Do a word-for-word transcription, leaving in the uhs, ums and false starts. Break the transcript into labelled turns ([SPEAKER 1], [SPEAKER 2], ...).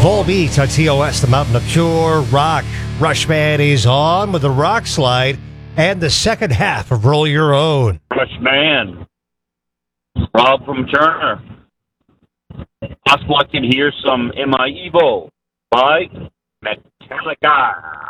[SPEAKER 1] Volbeat on T O S, the Mountain of Pure Rock. Rushman is on with the Rock Slide and the second half of Roll Your Own.
[SPEAKER 2] Rushman. Rob from Turner. Possible I can hear some Am I Evil by Metallica.